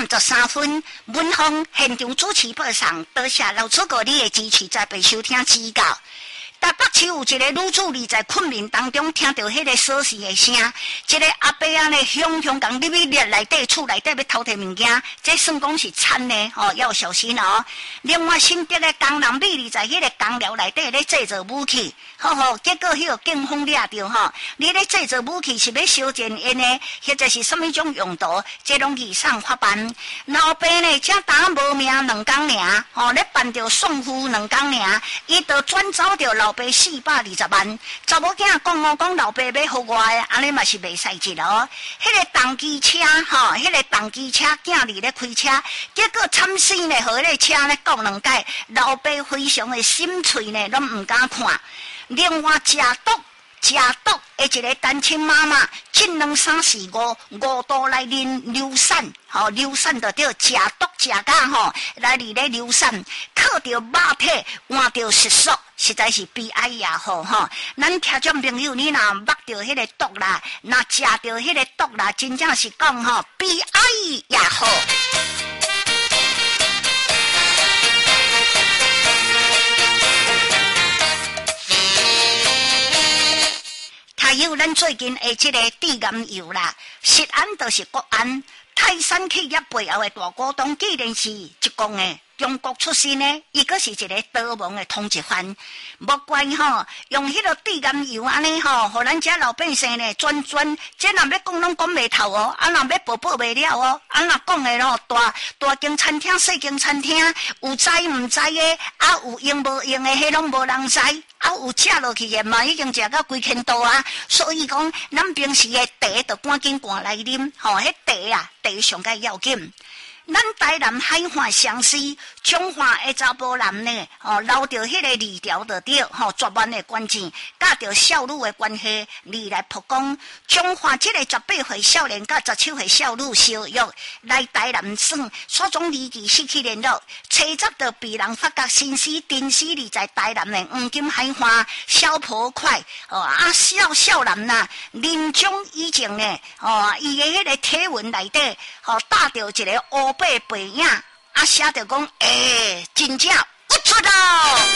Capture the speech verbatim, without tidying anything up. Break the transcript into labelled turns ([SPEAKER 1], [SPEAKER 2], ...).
[SPEAKER 1] 点十三分，文峰现场主持播送，多谢老祖国你的支持，再被收听指教。台北市有一个女子立在困眠当中，听到迄个锁匙的声，一个阿伯啊呢，凶凶讲入去列内底厝内底要偷摕物件，这算讲是惨呢，哦，要小心哦。另外，新竹的江南美立在迄个工寮内底咧制造武器，吼吼，结果迄个警方掠着吼，你咧制造武器是要烧钱烟呢，或者是什么种用途？这拢以上法办。老爸呢，才打无命两工尔，吼，咧办着送夫两工尔，伊就转走着老。爸四百二十万，查某囝讲哦，讲老爸要互我的，安尼嘛是袂使一咯。迄个动机车吼，迄个动机车囝儿咧开车，结果惨死呢，互迄个车咧讲两解，老爸非常的心碎呢，拢唔敢看。另外食毒。食毒的一个单亲妈妈，一两三四五五度来啉硫酸，吼、哦、硫酸就着食毒食甲吼，来伫咧硫酸，靠着肉体换着食素，实在是悲哀也好吼。咱听众朋友，你若捌着迄个毒啦，若食着迄个毒啦，真正是讲吼悲哀也好。还有咱最近的这个致癌油啦，食安就是国安。泰山企业背后的大股东，既然是一公的中国出身呢，伊个是一个德蒙的通缉犯。莫怪吼，用迄个致癌油安尼吼，互咱遮老百姓呢转转，这若要讲拢讲袂透哦，啊若要报报袂了哦，啊若讲的咯，大大间餐厅、细间餐厅，有知唔知的，啊有用无用的，迄拢无人知。啊，有食落去的嘛，已经食到几千度啊！所以讲，咱平时的茶就赶紧赶来啉，吼、哦，迄茶啊，茶上个要紧。咱台南海岸相思，中华的查甫男呢，哦，留着迄个二条就对，吼、哦，绝缘的关键，甲着少女的关系，你来曝光。中华这个十八岁少年甲十七岁少女相约来台南耍，所种离奇失去联络，车闸着被人发觉身尸钉死立在台南的黄金海岸小坡块，哦啊，少少男呐，临终以前呢，哦，伊的迄个体文内底，哦，带着一个乌白背影，啊，写着讲，诶、欸，真正不出哦。